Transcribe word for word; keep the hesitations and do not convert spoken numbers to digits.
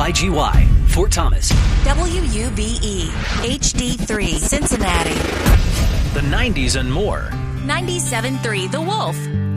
Y G Y, Fort Thomas. W U B E, H D three, Cincinnati. The nineties and more. ninety-seven point three The Wolf.